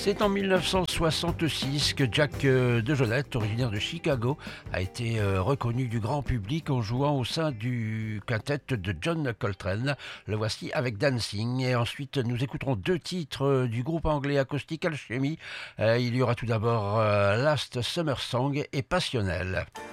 C'est en 1966 que Jack DeJohnette, originaire de Chicago, a été reconnu du grand public en jouant au sein du quintet de John Coltrane. Le voici avec Dancing. Et ensuite, nous écouterons deux titres du groupe anglais acoustique Alchemy. Il y aura tout d'abord Last Summer Song et Passionnel.